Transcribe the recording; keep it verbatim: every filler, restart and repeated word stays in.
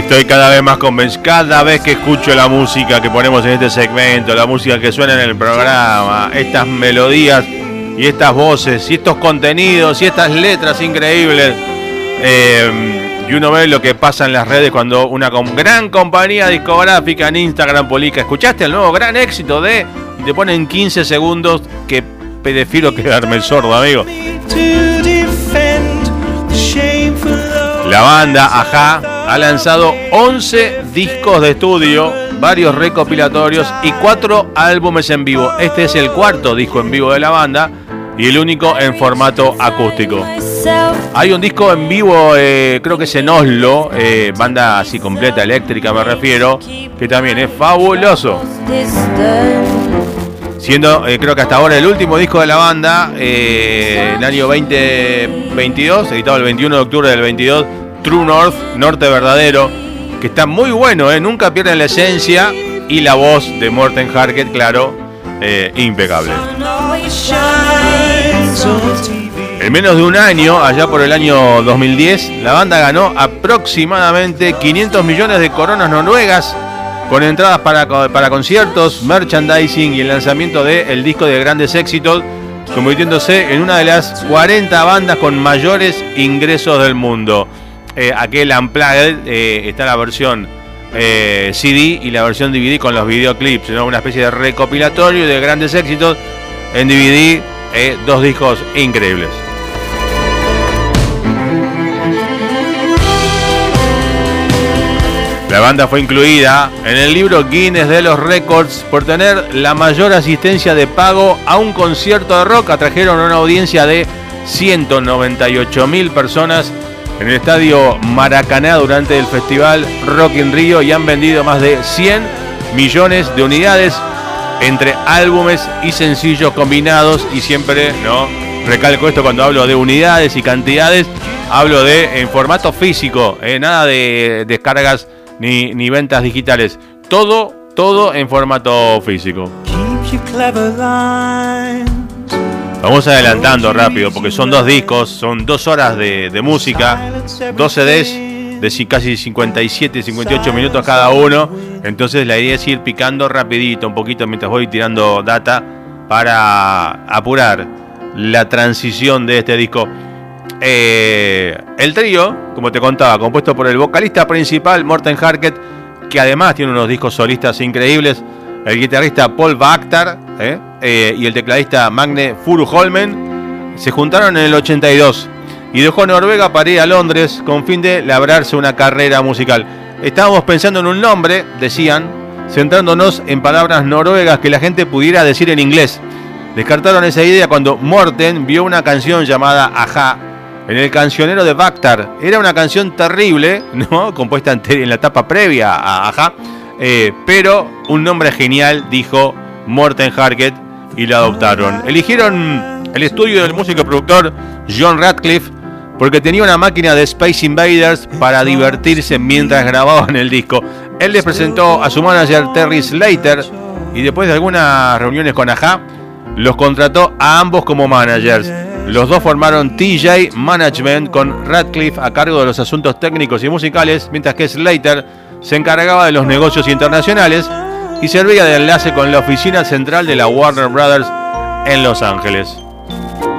Estoy cada vez más convencido, cada vez que escucho la música que ponemos en este segmento, la música que suena en el programa, estas melodías y estas voces y estos contenidos y estas letras increíbles, eh, y uno ve lo que pasa en las redes cuando una com- gran compañía discográfica en Instagram publica: ¿escuchaste el nuevo gran éxito de...? Y te ponen quince segundos que prefiero quedarme sordo, amigo. La banda Ajá ha lanzado once discos de estudio, varios recopilatorios y cuatro álbumes en vivo. Este es el cuarto disco en vivo de la banda y el único en formato acústico. Hay un disco en vivo, eh, creo que es en Oslo, eh, banda así completa, eléctrica me refiero, que también es fabuloso. Siendo, eh, creo que hasta ahora el último disco de la banda, eh, el año veinte veintidós, editado el veintiuno de octubre del veintidós, True North, Norte Verdadero, que está muy bueno, eh, nunca pierden la esencia y la voz de Morten Harket, claro, eh, impecable. En menos de un año, allá por el año dos mil diez, la banda ganó aproximadamente quinientos millones de coronas noruegas con entradas para, para conciertos, merchandising y el lanzamiento del disco de grandes éxitos, convirtiéndose en una de las cuarenta bandas con mayores ingresos del mundo. Eh, aquel Unplugged, eh, está la versión eh, C D y la versión D V D con los videoclips, ¿no? Una especie de recopilatorio de grandes éxitos en D V D, eh, dos discos increíbles. La banda fue incluida en el libro Guinness de los Récords por tener la mayor asistencia de pago a un concierto de rock. Atrajeron a una audiencia de ciento noventa y ocho mil personas en el estadio Maracaná durante el festival Rock in Rio y han vendido más de cien millones de unidades entre álbumes y sencillos combinados. Y siempre, ¿no?, recalco esto cuando hablo de unidades y cantidades, hablo de en formato físico, eh, nada de descargas Ni, ni ventas digitales, todo, todo en formato físico. Vamos adelantando rápido porque son dos discos, son dos horas de, de música, dos C Ds de casi cincuenta y siete, cincuenta y ocho minutos cada uno. Entonces la idea es ir picando rapidito, un poquito mientras voy tirando data para apurar la transición de este disco. Eh, el trío, como te contaba, compuesto por el vocalista principal Morten Harket, que además tiene unos discos solistas increíbles, el guitarrista Paul Waaktaar eh, eh, y el tecladista Magne Furuholmen, se juntaron en el ochenta y dos y dejó Noruega para ir a Londres con fin de labrarse una carrera musical. Estábamos pensando en un nombre, decían, centrándonos en palabras noruegas que la gente pudiera decir en inglés. Descartaron esa idea cuando Morten vio una canción llamada Ajá en el cancionero de Waaktaar. Era una canción terrible, ¿no?, compuesta en la etapa previa a Ajá, eh, pero un nombre genial, dijo Morten Harket, y lo adoptaron. Eligieron el estudio del músico y productor John Ratcliffe porque tenía una máquina de Space Invaders para divertirse mientras grababan el disco. Él les presentó a su manager Terry Slater y después de algunas reuniones con Ajá, los contrató a ambos como managers. Los dos formaron T J Management con Ratcliffe a cargo de los asuntos técnicos y musicales, mientras que Slater se encargaba de los negocios internacionales y servía de enlace con la oficina central de la Warner Brothers en Los Ángeles.